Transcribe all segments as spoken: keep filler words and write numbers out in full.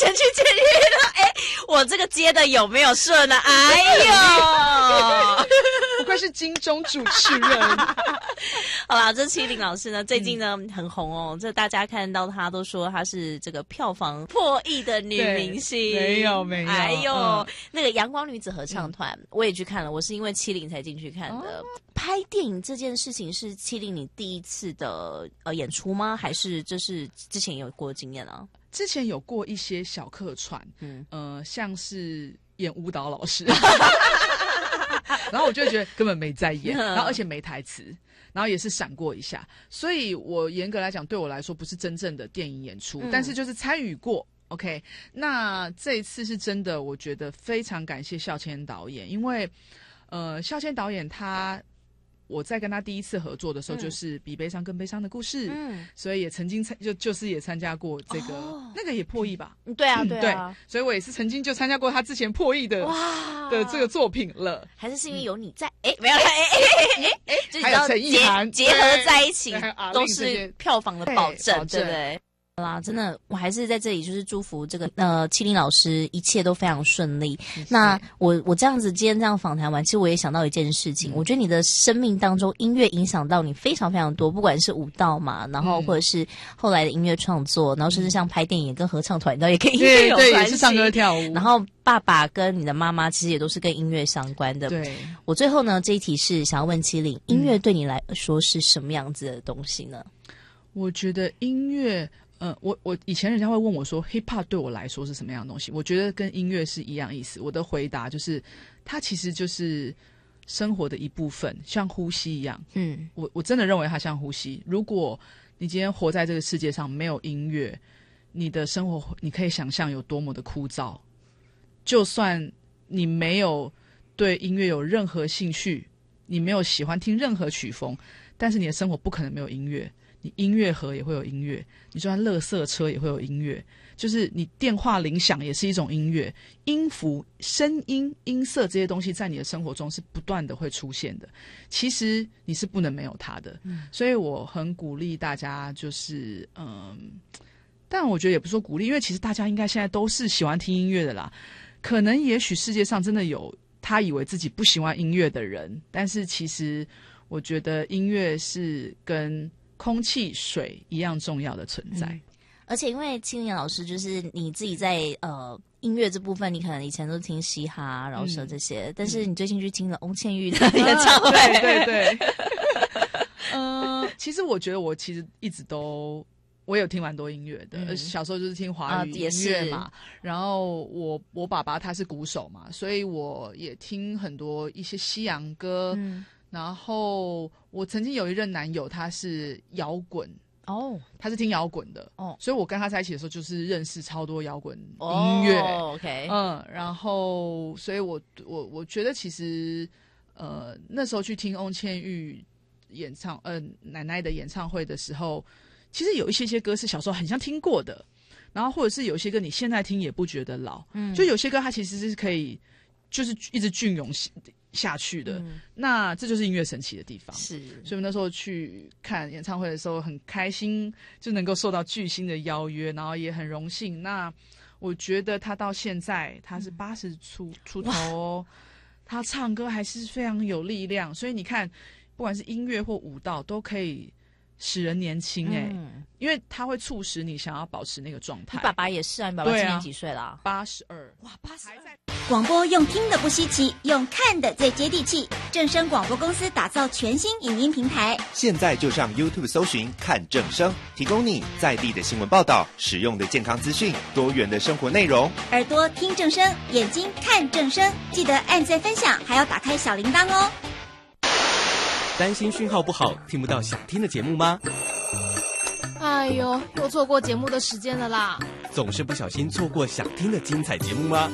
先去监狱了。哎，我这个接的有没有顺啊？哎呦， 不愧是金钟主持人。 好啦，这麒麟老师呢，最近呢、嗯、很红哦，这大家看到她都说她是这个票房破亿的女明星。 没有没有， 哎呦， 嗯、 那个阳光女子合唱团、嗯、我也去看了，我是因为麒麟才进去看的。哦、拍电影这件事情是麒麟你第一次的呃演出吗？还是就是之前有过经验啊？ 之前有过一些小客串，嗯呃，像是演舞蹈老师。然后我就觉得根本没在演，然后而且没台词，然后也是闪过一下，所以我严格来讲，对我来说不是真正的电影演出，嗯、但是就是参与过。OK， 那这一次是真的，我觉得非常感谢孝谦导演，因为呃，孝谦导演他。我在跟他第一次合作的时候，就是比悲伤更悲伤的故事，嗯，所以也曾经参就就是也参加过这个、哦、那个也破亿吧， 嗯，对啊，对啊、 嗯，对，所以我也是曾经就参加过他之前破亿的哇的这个作品了， 还是是因为有你在，哎、嗯，没有，哎哎哎哎，就还有陈意涵结合在一起，都是票房的保证，对不对？好啦，真的，我还是在这里就是祝福这个呃麒麟老师一切都非常顺利。谢谢。那我我这样子今天这样访谈完，其实我也想到一件事情，嗯、我觉得你的生命当中音乐影响到你非常非常多，不管是舞蹈嘛，然后或者是后来的音乐创作，然后甚至像拍电影跟合唱团，然后也跟音乐有关系， 对对，也是唱歌跳舞。 然后爸爸跟你的妈妈其实也都是跟音乐相关的。 对， 我最后呢这一题是想要问麒麟，音乐对你来说是什么样子的东西呢？ 我觉得音乐。呃，我我以前人家会问我说 ，hip hop 对我来说是什么样的东西？我觉得跟音乐是一样意思。我的回答就是，它其实就是生活的一部分，像呼吸一样。嗯，我我真的认为它像呼吸。如果你今天活在这个世界上没有音乐，你的生活你可以想象有多么的枯燥。就算你没有对音乐有任何兴趣，你没有喜欢听任何曲风，但是你的生活不可能没有音乐。你音乐盒也会有音乐，你就算垃圾车也会有音乐，就是你电话铃响也是一种音乐，音符、声音、音色这些东西在你的生活中是不断的会出现的。其实你是不能没有它的，嗯、所以我很鼓励大家，就是嗯，但我觉得也不是说鼓励，因为其实大家应该现在都是喜欢听音乐的啦。可能也许世界上真的有他以为自己不喜欢音乐的人，但是其实我觉得音乐是跟空气、水一样重要的存在。嗯、 而且因为麒麟老师就是你自己在呃音乐这部分，你可能以前都听嘻哈、饶舌这些，嗯、但是你最近去听了翁倩玉的演唱会， 啊、对对对。呃，其实我觉得我其实一直都我有听蛮多音乐的，嗯、小时候就是听华语音乐嘛，啊、然后我我爸爸他是鼓手嘛，所以我也听很多一些西洋歌。嗯，然后我曾经有一任男友，他是摇滚哦，他是听摇滚的哦，所以我跟他在一起的时候，就是认识超多摇滚音乐。 哦 OK， 嗯，然后所以我我我觉得其实呃那时候去听翁倩玉演唱呃奶奶的演唱会的时候，其实有一些些歌是小时候很像听过的，然后或者是有些歌你现在听也不觉得老，嗯，就有些歌它其实是可以就是一直隽永下去的。嗯、那这就是音乐神奇的地方。是，所以我那时候去看演唱会的时候很开心，就能够受到巨星的邀约，然后也很荣幸。那我觉得他到现在他是八十出出头哦，他唱歌还是非常有力量。所以你看，不管是音乐或舞蹈都可以使人年轻哎、欸嗯，因为它会促使你想要保持那个状态。 你爸爸也是啊，你爸爸今年几岁啦？ 八十二。 哇，八十二！ 广播用听的不稀奇，用看的最接地气。正声广播公司打造全新影音平台， 现在就上 YouTube 搜寻看正声，提供你在地的新闻报道、实用的健康资讯、多元的生活内容。 耳朵听正声，眼睛看正声，记得按赞分享，还要打开小铃铛哦。 担心讯号不好，听不到想听的节目吗？ 哎呦，又错过节目的时间了啦！ 总是不小心错过想听的精彩节目吗？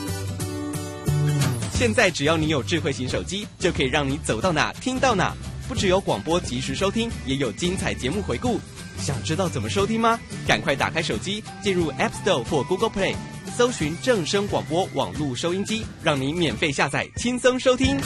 现在只要你有智慧型手机，就可以让你走到哪听到哪。不只有广播及时收听，也有精彩节目回顾。想知道怎么收听吗？赶快打开手机，进入 App Store 或 Google Play， 搜寻正声广播网络收音机，让你免费下载，轻松收听。